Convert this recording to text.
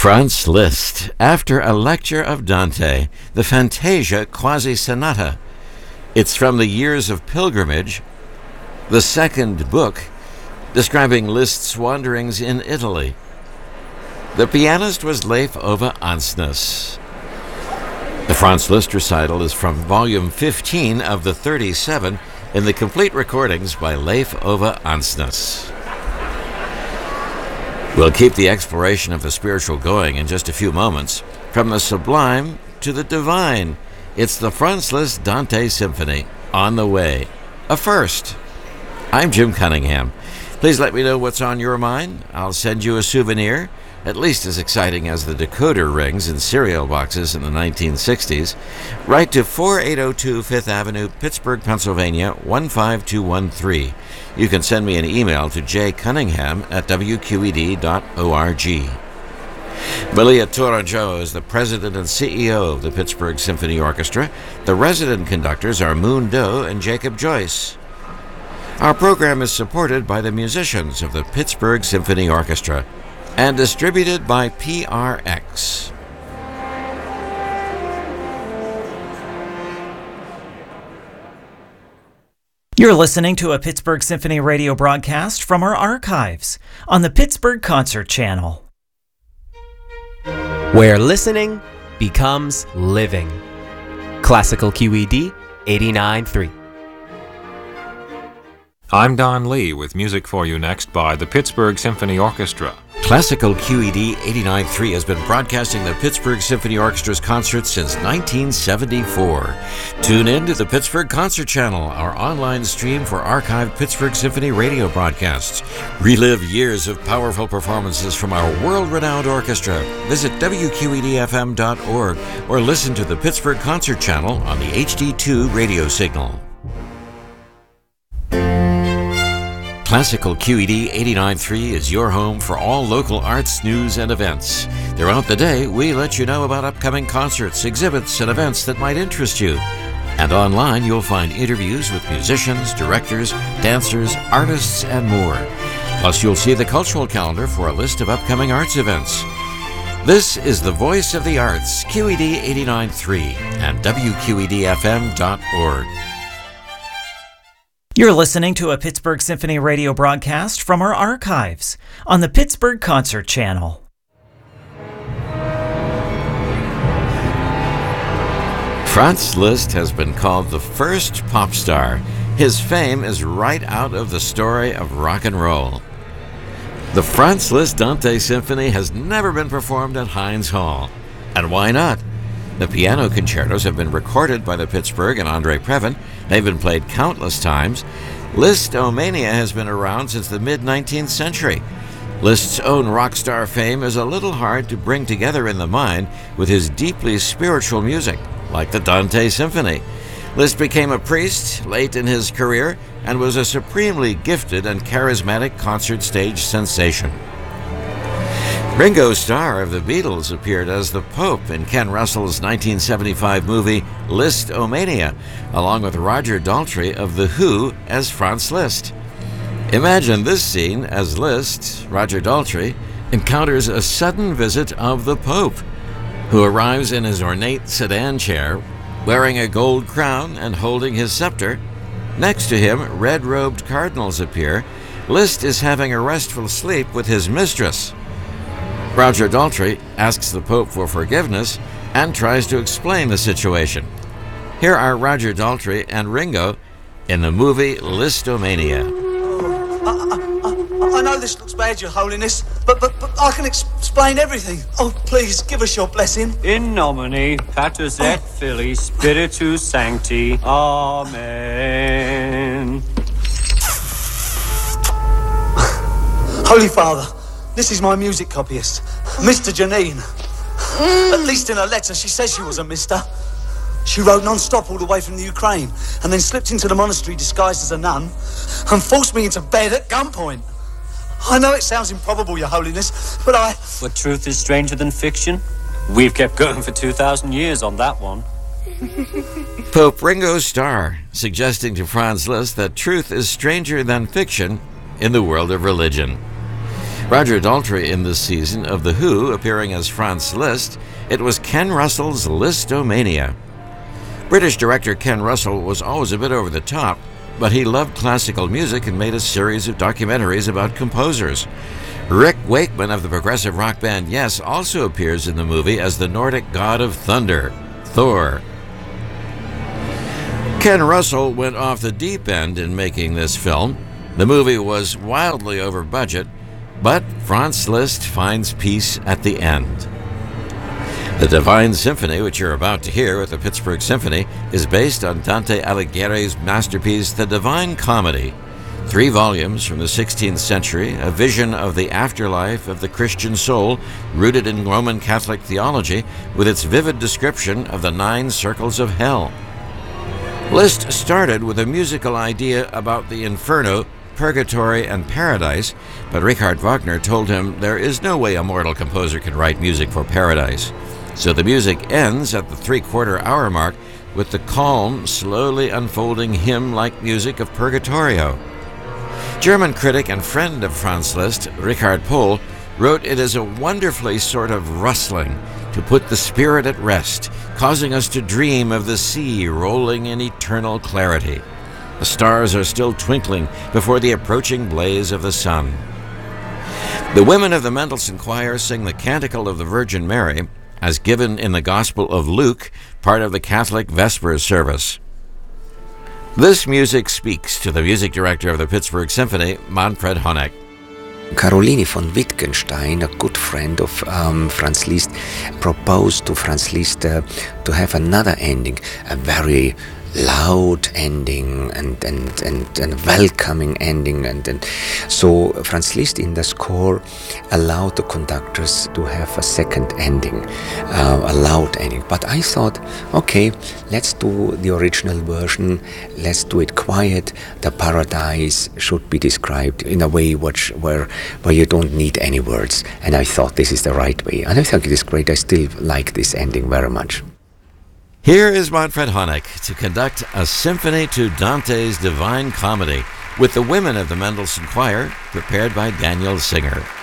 Franz Liszt, after a lecture of Dante, the Fantasia Quasi Sonata. It's from the Years of Pilgrimage, the second book describing Liszt's wanderings in Italy. The pianist was Leif Ove Ansnes. The Franz Liszt recital is from volume 15 of the 37 in the complete recordings by Leif Ove Ansnes. We'll keep the exploration of the spiritual going in just a few moments. From the sublime to the divine, it's the Franz Liszt Dante Symphony on the way. A first. I'm Jim Cunningham. Please let me know what's on your mind. I'll send you a souvenir, at least as exciting as the decoder rings in cereal boxes in the 1960s. Write to 4802 Fifth Avenue, Pittsburgh, Pennsylvania, 15213. You can send me an email to jcunningham@wqed.org. Malia Tourangeau is the president and CEO of the Pittsburgh Symphony Orchestra. The resident conductors are Moon Doe and Jacob Joyce. Our program is supported by the musicians of the Pittsburgh Symphony Orchestra and distributed by PRX. You're listening to a Pittsburgh Symphony radio broadcast from our archives on the Pittsburgh Concert Channel, where listening becomes living. Classical QED 89.3. I'm Don Lee with music for you next by the Pittsburgh Symphony Orchestra. Classical QED 89.3 has been broadcasting the Pittsburgh Symphony Orchestra's concerts since 1974. Tune in to the Pittsburgh Concert Channel, our online stream for archived Pittsburgh Symphony radio broadcasts. Relive years of powerful performances from our world-renowned orchestra. Visit WQEDFM.org or listen to the Pittsburgh Concert Channel on the HD2 radio signal. Classical QED 89.3 is your home for all local arts, news, and events. Throughout the day, we let you know about upcoming concerts, exhibits, and events that might interest you. And online, you'll find interviews with musicians, directors, dancers, artists, and more. Plus, you'll see the cultural calendar for a list of upcoming arts events. This is the Voice of the Arts, QED 89.3 and WQEDFM.org. You're listening to a Pittsburgh Symphony radio broadcast from our archives on the Pittsburgh Concert Channel. Franz Liszt has been called the first pop star. His fame is right out of the story of rock and roll. The Franz Liszt Dante Symphony has never been performed at Heinz Hall. And why not? The piano concertos have been recorded by the Pittsburgh and Andre Previn. They've been played countless times. Listomania has been around since the mid-19th century. Liszt's own rock star fame is a little hard to bring together in the mind with his deeply spiritual music, like the Dante Symphony. Liszt became a priest late in his career and was a supremely gifted and charismatic concert stage sensation. Ringo Starr of the Beatles appeared as the Pope in Ken Russell's 1975 movie Listomania, along with Roger Daltrey of The Who as Franz Liszt. Imagine this scene as Liszt, Roger Daltrey, encounters a sudden visit of the Pope, who arrives in his ornate sedan chair, wearing a gold crown and holding his scepter. Next to him, red-robed cardinals appear. Liszt is having a restful sleep with his mistress. Roger Daltrey asks the Pope for forgiveness and tries to explain the situation. Here are Roger Daltrey and Ringo in the movie Listomania. I know this looks bad, Your Holiness, but I can explain everything. Oh, please, give us your blessing. In nomine Patris et Filii Spiritus Sancti. Amen. Holy Father, this is my music copyist, Mr. Janine. At least in her letter, she says she was a mister. She wrote non-stop all the way from the Ukraine and then slipped into the monastery disguised as a nun and forced me into bed at gunpoint. I know it sounds improbable, Your Holiness, but But truth is stranger than fiction? We've kept going for 2,000 years on that one. Pope Ringo Starr suggesting to Franz Liszt that truth is stranger than fiction in the world of religion. Roger Daltrey in this season of The Who appearing as Franz Liszt, it was Ken Russell's Listomania. British director Ken Russell was always a bit over the top, but he loved classical music and made a series of documentaries about composers. Rick Wakeman of the progressive rock band Yes also appears in the movie as the Nordic god of thunder, Thor. Ken Russell went off the deep end in making this film. The movie was wildly over budget, but Franz Liszt finds peace at the end. The Divine Symphony, which you're about to hear with the Pittsburgh Symphony, is based on Dante Alighieri's masterpiece, The Divine Comedy. 3 volumes from the 16th century, a vision of the afterlife of the Christian soul, rooted in Roman Catholic theology, with its vivid description of the 9 circles of hell. Liszt started with a musical idea about the Inferno, Purgatory, and Paradise, but Richard Wagner told him there is no way a mortal composer can write music for Paradise. So the music ends at the 3/4-hour mark with the calm, slowly unfolding hymn-like music of Purgatorio. German critic and friend of Franz Liszt, Richard Pohl, wrote it is a wonderfully sort of rustling to put the spirit at rest, causing us to dream of the sea rolling in eternal clarity. The stars are still twinkling before the approaching blaze of the sun. The women of the Mendelssohn Choir sing the Canticle of the Virgin Mary, as given in the Gospel of Luke, part of the Catholic Vespers service. This music speaks to the music director of the Pittsburgh Symphony, Manfred Honeck. Caroline von Wittgenstein, a good friend of Franz Liszt, proposed to Franz Liszt to have another ending, a very loud ending and welcoming ending, and so Franz Liszt in the score allowed the conductors to have a second ending, a loud ending. But I thought, okay, let's do the original version, let's do it quiet. The paradise should be described in a way where you don't need any words, and I thought this is the right way, and I think it is great. I still like this ending very much. Here is Manfred Honeck to conduct a symphony to Dante's Divine Comedy with the women of the Mendelssohn Choir, prepared by Daniel Singer.